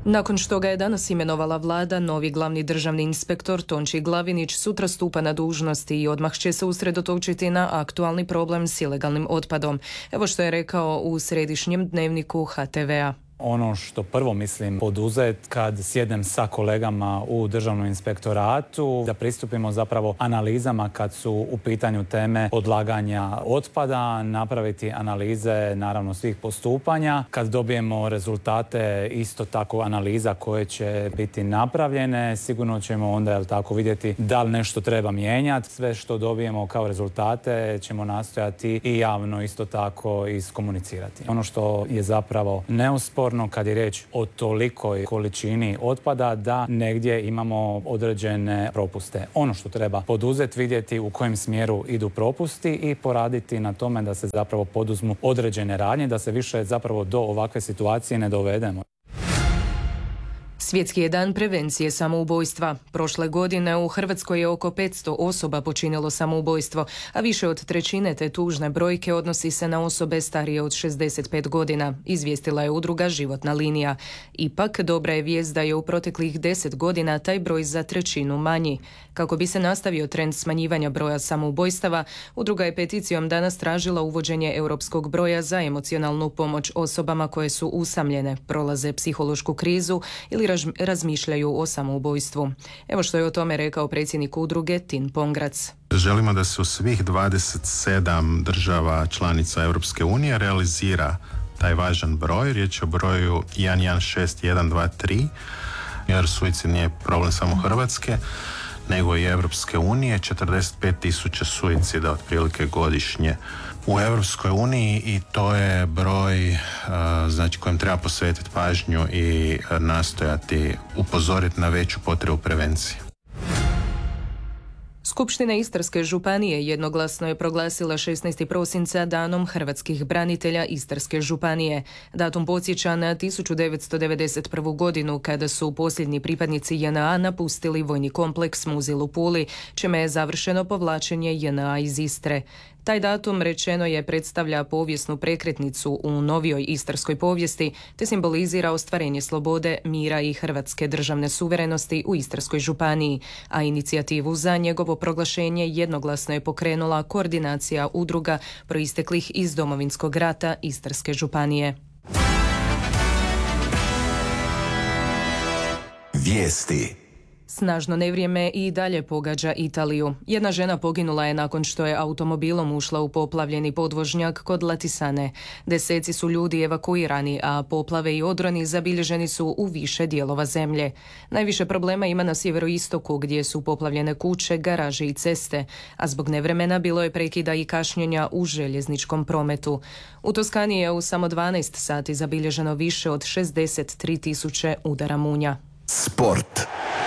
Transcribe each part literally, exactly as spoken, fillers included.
Nakon što ga je danas imenovala vlada, novi glavni državni inspektor Tonči Glavinić sutra stupa na dužnosti i odmah će se usredotočiti na aktualni problem s ilegalnim otpadom. Evo što je rekao u središnjem dnevniku ha te vea. Ono što prvo mislim poduzet kad sjednem sa kolegama u državnom inspektoratu, da pristupimo zapravo analizama kad su u pitanju teme odlaganja otpada, napraviti analize naravno svih postupanja. Kad dobijemo rezultate isto tako analiza koje će biti napravljene, sigurno ćemo onda jel tako vidjeti da li nešto treba mijenjati. Sve što dobijemo kao rezultate ćemo nastojati i javno isto tako iskomunicirati. Ono što je zapravo neusporno kad je riječ o tolikoj količini otpada da negdje imamo određene propuste. Ono što treba poduzeti, vidjeti u kojem smjeru idu propusti i poraditi na tome da se zapravo poduzmu određene radnje, da se više zapravo do ovakve situacije ne dovedemo. Svjetski je dan prevencije samoubojstva. Prošle godine u Hrvatskoj je oko petsto osoba počinilo samoubojstvo, a više od trećine te tužne brojke odnosi se na osobe starije od šezdeset pet godina, izvijestila je udruga Životna linija. Ipak, dobra je vijest da je u proteklih deset godina taj broj za trećinu manji. Kako bi se nastavio trend smanjivanja broja samoubojstava, udruga je peticijom danas tražila uvođenje europskog broja za emocionalnu pomoć osobama koje su usamljene, prolaze psihološku krizu ili razmišljaju o samoubojstvu. Evo što je o tome rekao predsjednik udruge Tin Pongrac. Želimo da se u svih dvadeset sedam država članica Europske unije realizira taj važan broj. Riječ je o broju jedan jedan šest jedan dva tri, jer suicid nije problem samo Hrvatske, nego i Europske unije. četrdeset pet tisuća suicida otprilike godišnje u Europskoj uniji i to je broj uh, znači kojem treba posvetiti pažnju i nastojati upozoriti na veću potrebu prevencije. Skupština Istarske županije jednoglasno je proglasila šesnaesti prosinca danom hrvatskih branitelja Istarske županije. Datum podsjeća na tisuću devetsto devedeset prvu. godinu kada su posljednji pripadnici je en a napustili vojni kompleks Muzil u Puli, čime je završeno povlačenje je en a iz Istre. Taj datum, rečeno je, predstavlja povijesnu prekretnicu u novijoj istarskoj povijesti te simbolizira ostvarenje slobode, mira i hrvatske državne suverenosti u Istarskoj županiji, a inicijativu za njegovo proglašenje jednoglasno je pokrenula koordinacija udruga proisteklih iz Domovinskog rata Istarske županije. Vijesti. Snažno nevrijeme i dalje pogađa Italiju. Jedna žena poginula je nakon što je automobilom ušla u poplavljeni podvožnjak kod Latisane. Deseci su ljudi evakuirani, a poplave i odroni zabilježeni su u više dijelova zemlje. Najviše problema ima na sjeveroistoku gdje su poplavljene kuće, garaže i ceste, a zbog nevremena bilo je prekida i kašnjenja u željezničkom prometu. U Toskani je u samo dvanaest sati zabilježeno više od šezdeset tri tisuće udara munja. Sport.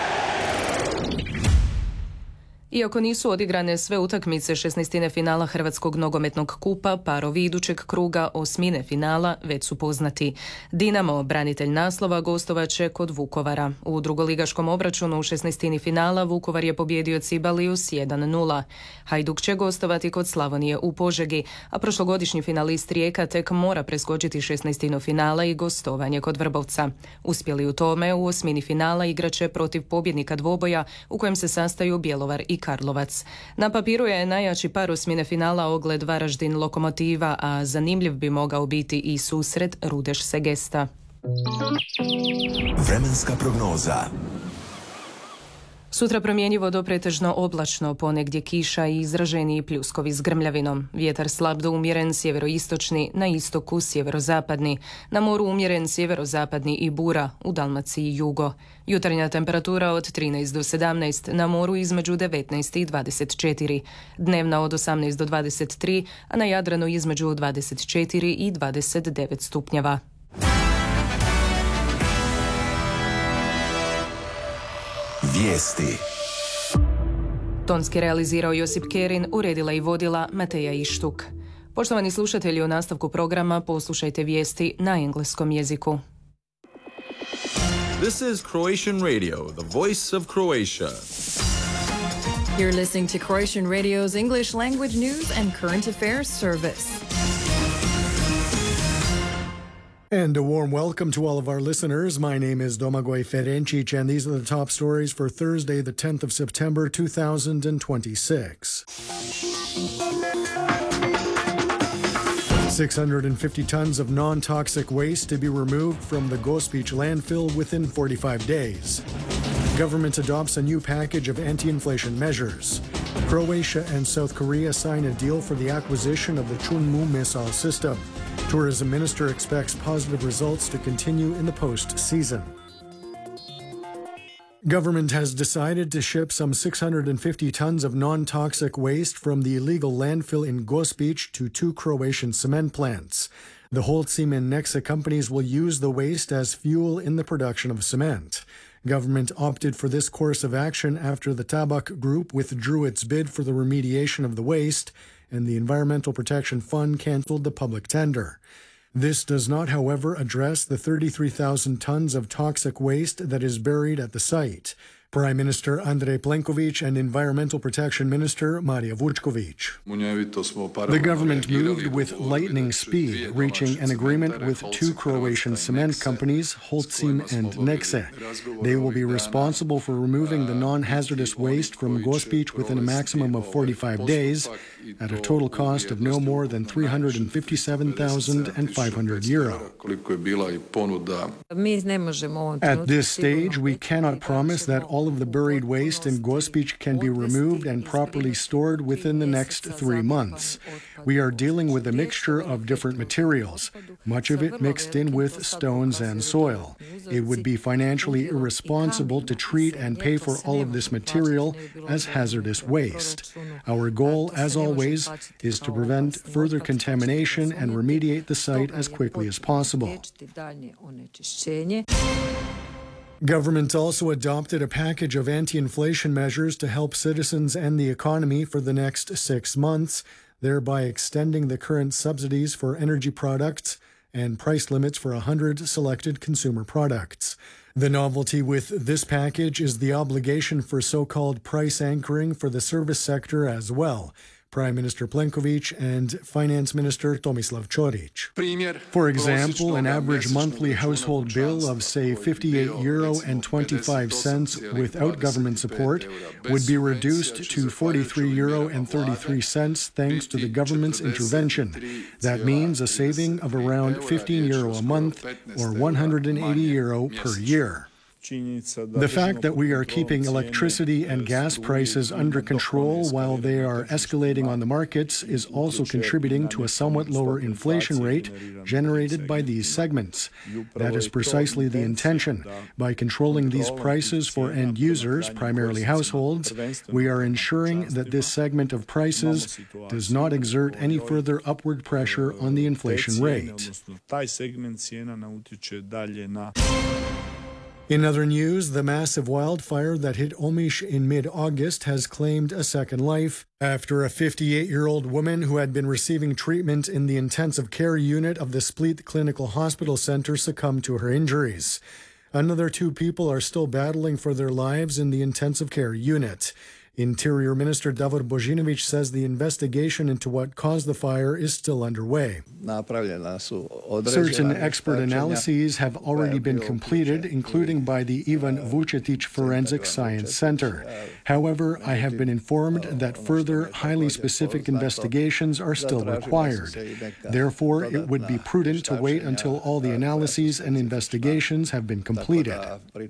Iako nisu odigrane sve utakmice šesnaestine finala Hrvatskog nogometnog kupa, parovi idućeg kruga osmine finala već su poznati. Dinamo, branitelj naslova, gostovaće kod Vukovara. U drugoligaškom obračunu u šesnaestini finala Vukovar je pobijedio Cibaliju s jedan nula. Hajduk će gostovati kod Slavonije u Požegi, a prošlogodišnji finalist Rijeka tek mora preskočiti šesnaestinu finala i gostovanje kod Vrbovca. Uspjeli u tome, u osmini finala igraće protiv pobjednika dvoboja u kojem se sastaju Bjelovar i Karlovac. Na papiru je najjači par osmine finala Ogled Varaždin Lokomotiva, a zanimljiv bi mogao biti i susret Rudeš Segesta. Vremenska prognoza. Sutra promjenjivo do pretežno oblačno, ponegdje kiša i izraženiji pljuskovi s grmljavinom. Vjetar slab do umjeren sjeveroistočni, na istoku sjeverozapadni. Na moru umjeren sjeverozapadni i bura, u Dalmaciji jugo. Jutarnja temperatura od trinaest do sedamnaest, na moru između devetnaest i dvadeset četiri. Dnevna od osamnaest do dvadeset tri, a na Jadranu između dvadeset četiri i dvadeset devet stupnjeva. Vijesti. Tonski realizirao Josip Kerin, uredila i vodila Mateja Ištuk. Poštovani slušatelji, u nastavku programa poslušajte vijesti na engleskom jeziku. This is Croatian Radio, the voice of Croatia. You're listening to Croatian Radio's English language news and current affairs service. And a warm welcome to all of our listeners. My name is Domagoj Ferencic, and these are the top stories for Thursday, the tenth of September, two thousand twenty-six. six hundred fifty tons of non-toxic waste to be removed from the Gospić landfill within forty-five days. Government adopts a new package of anti-inflation measures. Croatia and South Korea sign a deal for the acquisition of the Chunmu missile system. Tourism Minister expects positive results to continue in the post-season. Government has decided to ship some six hundred fifty tons of non-toxic waste from the illegal landfill in Gospić to two Croatian cement plants. The Holcim and Nexe companies will use the waste as fuel in the production of cement. Government opted for this course of action after the Tabak Group withdrew its bid for the remediation of the waste, and the Environmental Protection Fund cancelled the public tender. This does not, however, address the thirty-three thousand tons of toxic waste that is buried at the site. Prime Minister Andrej Plenković and Environmental Protection Minister Marija Vučković. The government moved with lightning speed, reaching an agreement with two Croatian cement companies, Holcim and Nexe. They will be responsible for removing the non-hazardous waste from Gospić within a maximum of forty-five days, at a total cost of no more than three hundred fifty-seven thousand five hundred euro. At this stage, we cannot promise that all of the buried waste in Gospić can be removed and properly stored within the next three months. We are dealing with a mixture of different materials, much of it mixed in with stones and soil. It would be financially irresponsible to treat and pay for all of this material as hazardous waste. Our goal, as always, is to prevent further contamination and remediate the site as quickly as possible. Government also adopted a package of anti-inflation measures to help citizens and the economy for the next six months, thereby extending the current subsidies for energy products and price limits for one hundred selected consumer products. The novelty with this package is the obligation for so-called price anchoring for the service sector as well. Prime Minister Plenković and Finance Minister Tomislav Ćorić. For example, an average monthly household bill of, say, fifty-eight euro and twenty-five cents without government support would be reduced to forty-three euro and thirty-three cents thanks to the government's intervention. That means a saving of around fifteen euro a month or one hundred eighty euro per year. The fact that we are keeping electricity and gas prices under control while they are escalating on the markets is also contributing to a somewhat lower inflation rate generated by these segments. That is precisely the intention. By controlling these prices for end users, primarily households, we are ensuring that this segment of prices does not exert any further upward pressure on the inflation rate. In other news, the massive wildfire that hit Omiš in mid-August has claimed a second life after a fifty-eight-year-old woman who had been receiving treatment in the intensive care unit of the Split Clinical Hospital Center succumbed to her injuries. Another two people are still battling for their lives in the intensive care unit. Interior Minister Davor Božinović says the investigation into what caused the fire is still underway. Certain expert analyses have already been completed, including by the Ivan Vučetić Forensic Science Center. However, I have been informed that further highly specific investigations are still required. Therefore, it would be prudent to wait until all the analyses and investigations have been completed.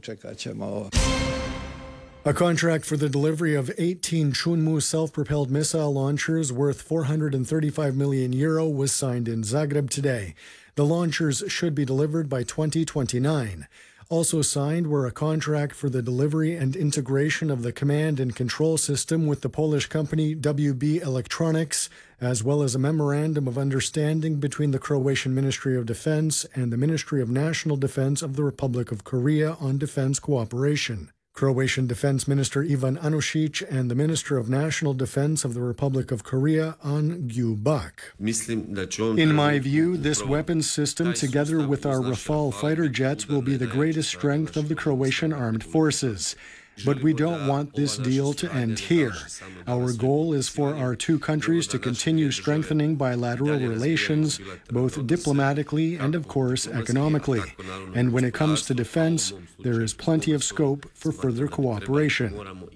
A contract for the delivery of eighteen Chunmu self-propelled missile launchers worth four hundred thirty-five million euro was signed in Zagreb today. The launchers should be delivered by twenty twenty-nine. Also signed were a contract for the delivery and integration of the command and control system with the Polish company W B Electronics, as well as a memorandum of understanding between the Croatian Ministry of Defense and the Ministry of National Defense of the Republic of Korea on defense cooperation. Croatian Defense Minister Ivan Anušić and the Minister of National Defense of the Republic of Korea, An Gyu-bak. In my view, this weapons system, together with our Rafale fighter jets, will be the greatest strength of the Croatian armed forces. But we don't want this deal to end here. Our goal is for our two countries to continue strengthening bilateral relations, both diplomatically and, of course, economically. And when it comes to defense, there is plenty of scope for further cooperation.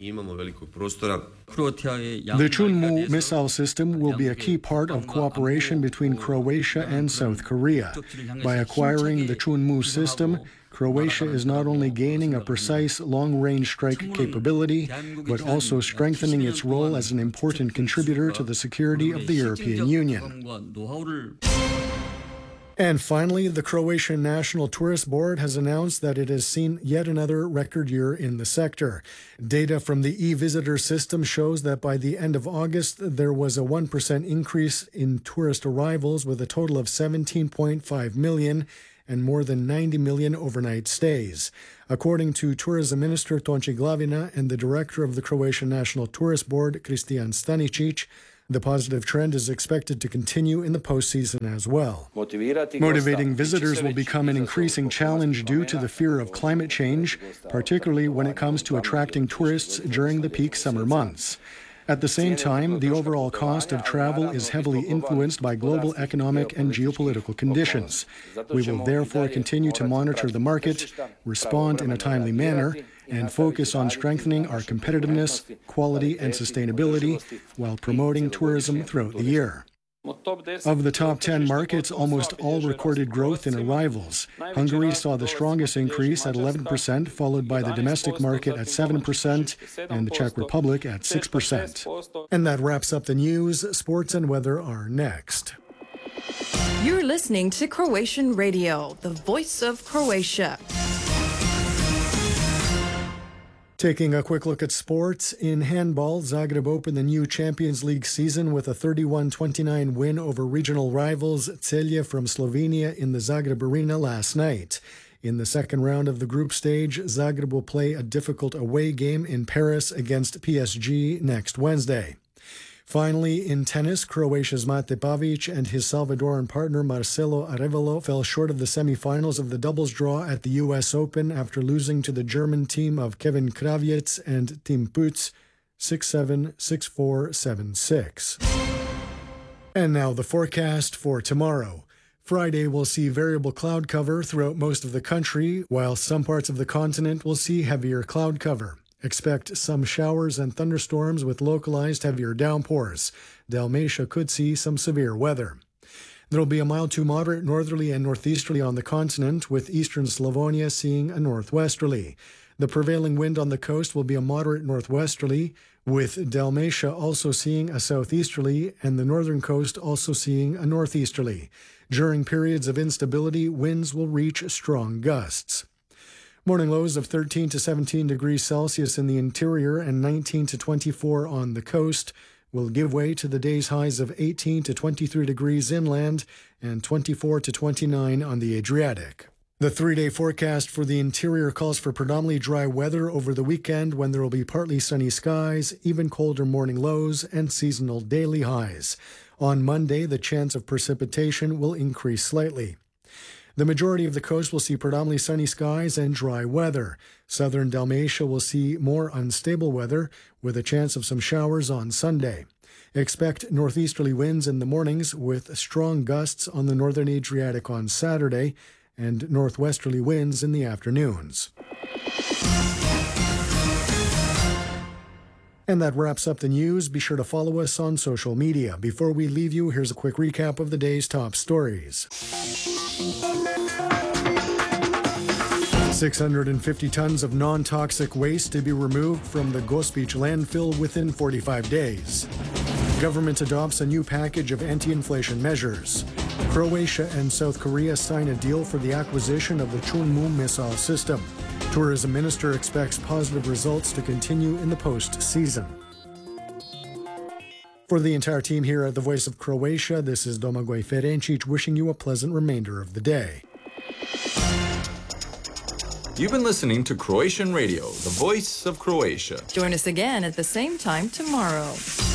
The Chunmoo missile system will be a key part of cooperation between Croatia and South Korea. By acquiring the Chunmoo system, Croatia is not only gaining a precise long-range strike capability, but also strengthening its role as an important contributor to the security of the European Union. And finally, the Croatian National Tourist Board has announced that it has seen yet another record year in the sector. Data from the e-visitor system shows that by the end of August, there was a one percent increase in tourist arrivals with a total of seventeen point five million and more than ninety million overnight stays. According to Tourism Minister Tonči Glavina and the Director of the Croatian National Tourist Board, Kristijan Stanicic, the positive trend is expected to continue in the postseason as well. Motivating visitors will become an increasing challenge due to the fear of climate change, particularly when it comes to attracting tourists during the peak summer months. At the same time, the overall cost of travel is heavily influenced by global economic and geopolitical conditions. We will therefore continue to monitor the market, respond in a timely manner, and focus on strengthening our competitiveness, quality, and sustainability while promoting tourism throughout the year. Of the top ten markets, almost all recorded growth in arrivals. Hungary saw the strongest increase at eleven percent, followed by the domestic market at seven percent and the Czech Republic at six percent. And that wraps up the news. Sports and weather are next. You're listening to Croatian Radio, the voice of Croatia. Taking a quick look at sports, in handball, Zagreb opened the new Champions League season with a thirty-one twenty-nine win over regional rivals Celje from Slovenia in the Zagreb Arena last night. In the second round of the group stage, Zagreb will play a difficult away game in Paris against P S G next Wednesday. Finally, in tennis, Croatia's Mate Pavic and his Salvadoran partner Marcelo Arevalo fell short of the semifinals of the doubles draw at the U S Open after losing to the German team of Kevin Krawiec and Tim Putz six seven, six four, seven six. And now the forecast for tomorrow. Friday will see variable cloud cover throughout most of the country, while some parts of the continent will see heavier cloud cover. Expect some showers and thunderstorms with localized heavier downpours. Dalmatia could see some severe weather. There will be a mild to moderate northerly and northeasterly on the continent, with eastern Slavonia seeing a northwesterly. The prevailing wind on the coast will be a moderate northwesterly, with Dalmatia also seeing a southeasterly and the northern coast also seeing a northeasterly. During periods of instability, winds will reach strong gusts. Morning lows of thirteen to seventeen degrees Celsius in the interior and nineteen to twenty-four on the coast will give way to the day's highs of eighteen to twenty-three degrees inland and twenty-four to twenty-nine on the Adriatic. The three-day forecast for the interior calls for predominantly dry weather over the weekend when there will be partly sunny skies, even colder morning lows, and seasonal daily highs. On Monday, the chance of precipitation will increase slightly. The majority of the coast will see predominantly sunny skies and dry weather. Southern Dalmatia will see more unstable weather with a chance of some showers on Sunday. Expect northeasterly winds in the mornings with strong gusts on the northern Adriatic on Saturday and northwesterly winds in the afternoons. And that wraps up the news. Be sure to follow us on social media. Before we leave you, here's a quick recap of the day's top stories. six hundred fifty tons of non-toxic waste to be removed from the Gospić landfill within forty-five days. Government adopts a new package of anti-inflation measures. Croatia and South Korea sign a deal for the acquisition of the Chunmoo missile system. Tourism Minister expects positive results to continue in the post-season. For the entire team here at the Voice of Croatia, this is Domagoj Ferencic wishing you a pleasant remainder of the day. You've been listening to Croatian Radio, the voice of Croatia. Join us again at the same time tomorrow.